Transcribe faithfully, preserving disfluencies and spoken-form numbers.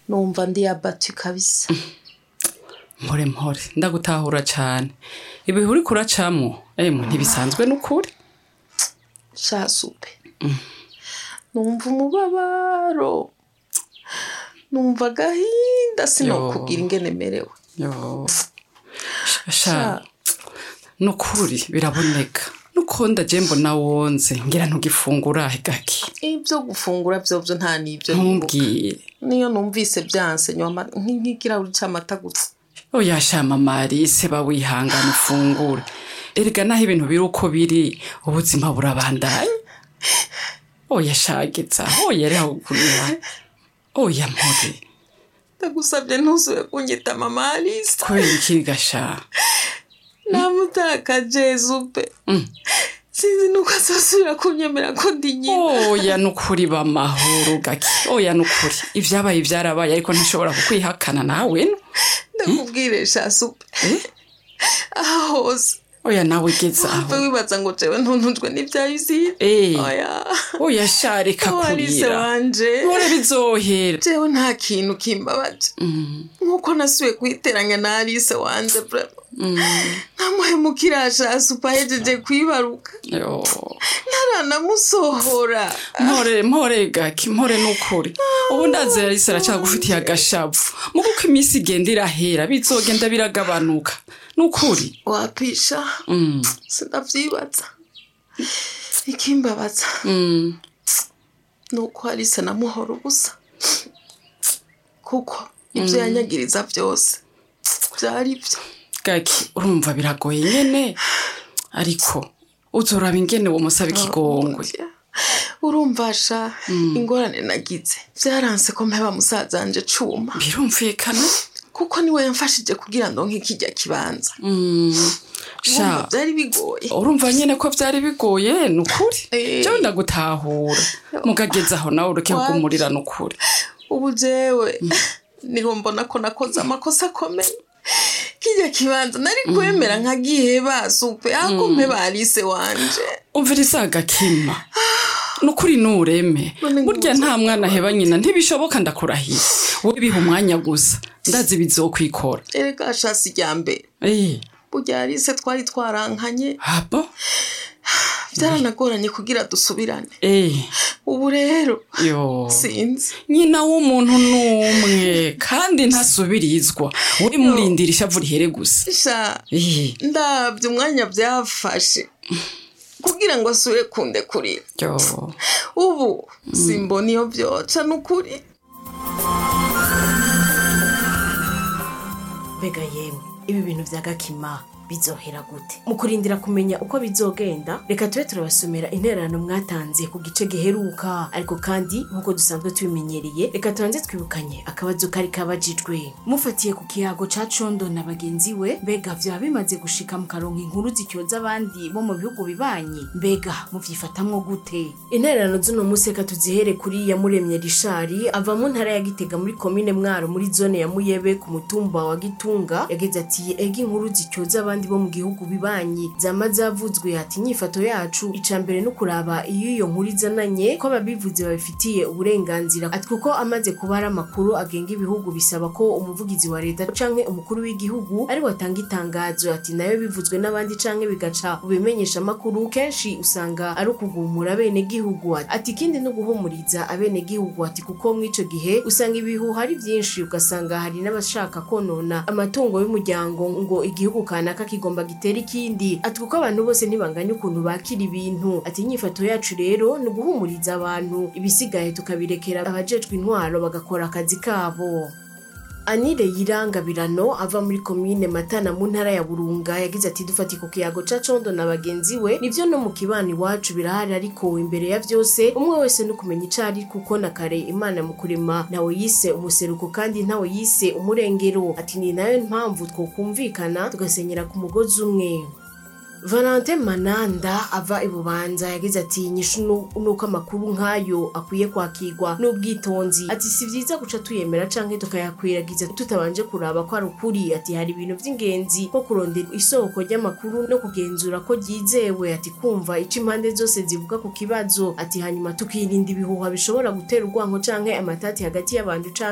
numva ndi abati kabisa. Mpore mpore ndagutahura cyane. Ibi uri kuracamo emwe ntibisanzwe n'ukuri. Sha Supe. Mm. Numva umubabaro. Numva gahinda sinokugira ingene merewe. Yo. Sha. Nukuri biraboneka. Nukonda jembo na wonze ngira ntugifungura gaki. Ibyo gufungura byo byo nta nibyo. Ntumbwire. Niyo numvise byanse nyoma nkigira uri camata gutse. Oya shama mari se bawihangana ufungura. Erega naho ibintu biri uko biri ubuzima burabandanye. Oya shagitsa oya rero kurira. Oya mpore. Ndagusabye ntuzuye kunyita mama Alice. Kweli kigasha. Namutaka Jesu pe. Mm. Sinzi nuko asasura kunyemera ko ndi nyina. Oya nukuri bamahoro gaki. Oya nukuri. Ivyabaye ivyarabaye ariko ntashobora kukwihakana nawe no. Ndakubwire sha Supe. Ahose. Oya nawe geza aho. Mbe wibaza ngo jewe ntuntunjwe n'ivyayisi. Eh. Oya. Oya shareka kurira. wanje. Ore bizohera. Jewe nta kintu kimbabaje. Mm. Nkuko nasuye kwiteranya na Alice wanje bravo. Mm. Namuhemukira sha Supe hejeje kwibaruka. Yo. Narana musohora. Mpore mpore gaki mpore nukuri. Ubu ndaze Alice aracagufitiye agashavu. Muguko imisi gendira hera bizogenda biragabanuka. Nukuri. Wapisha. Mm. Sindavyibaza. Ikimbabaza. Mm. Nuko Alice namuhora ubusa. Kuko ibyo yanyagiriza byose byari byo. Gaki urumva biragoye nyene. Ariko uzoraba ingene wo musaba ikigongwe. Urumva sha mm. ingorane nagize. Byaranse ko mpeba musazanje cuma. Birumvikana. Kuko niwe yamfashije kugira ngo nk'ikijya kibanza. Mm. Sha byari bigoye. Urumva nyene ko byari bigoye nukuri. Cyo ndagutahura. Mugageza aho nawe uruke kugumurira nukuri. Ubu jewe mm. niho mbona ko nakoze amakosa akomeye. Kijya kibanza nari kwemera mm. nkagiheba Supe ako mm. mpeba Alice wanje. Umviriza gakima. Nukuri nureme. Burya nta mwana heba nyina ntibishoboka ndakurahiye. Wowe biha umwanya gusa. Ndazi bizokwikora. Erega shasi ryambe. Eh. Burya Alice twari twarankanye. Habo. Byaranagoranye kugira dusubirane. Eh. Ubu rero. Yo. Sinzi. Nyina w'umuntu numwe kandi ntasubirizwa. Uri murindira ishavu rihere gusa. Sha. Eh. Ndabye umwanya byafashe. Kugira ngo asure kunde kuri. Yo. Ubu mm. simboni yo byoca nukuri. Bega yemwe ibi bintu vya Gakima bizohera gute mukurindira kumenya uko bizogenda reka tube turabasomera intererano mwatanze ku gice giheruka ariko kandi nkuko dusanzwe tubimenyereye reka tubanze twibukanye akabazo kari kabajijwe mufatiye ku kiyago ca Condo na bagenzi we mbega vya bimaze gushika mu karonka inkuru zicyoza abandi bo mu bihugu bibanyi mbega muvyifatamwo gute intererano z'uno munsi reka tuzihere kuri ya Muremye Rishari ava mu ntara ya Gitega muri commune Mwaro muri zone ya Muyebe ku mutumba wa Gitunga yagize ati ega inkuru zicyoza abandi bo mu gihugu bibanyi zamazavuzwe ati nyifato yacu icambere no kuraba iyo iyo nkuru izananye ko babivuze babifitiye uburenganzira ati kuko amaze kubara makuru agenga ibihugu bisaba ko umuvugizi wa leta canke umukuru w'igihugu ari watanga itangazo ati nayo bivuzwe n'abandi canke bigaca ubimenyesha makuru kenshi usanga ari ukugumura bene gihugu ati kindi no guhumuriza abene gihugu ati kuko mwico gihe usanga ibihu hari byinshi ugasanga hari n'abashaka konona amatungo y'umuryango ngo igihugu kanaka kigomba gitera ikindi ati kuko abantu bose ntibanganya ukuntu bakira ibintu ati nyifato yacu rero no guhumuriza abantu ibisigaye tukabirekera abajejwe intwaro bagakora akazi kabo Anire Yirangabirano ava muri commune Matana mu ntara ya Burunga yagize ati dufati ku kiyago ca Condo na bagenzi we nivyo no mu kibani wacu birahari ariko imbere ya vyose umwe wese no kumenya icari kuko na kare Imana mu kurema nawe yise umuseruko kandi ntawe yise umurengero ati ni nayo mpamvu twokumvikana tugasenyera ku mugozi umwe Valentin Mananda ava ibubanza yagize ati nyishu nuko amakuru nkayo akwiye kwakirwa n'ubwitonzi ati si vyiza guca tuyemera canke tukayakwiragiza tutabanje kuraba ko ari ukuri ati hari ibintu vy'ingenzi ko kurondera isoko ry'amakuru no kugenzura ko ryizewe ati kumva ico impande zose zivuga ku kibazo ati hanyuma tukirinda ibihuha bishobora gutera urwanko canke amatati hagati y'abantu canke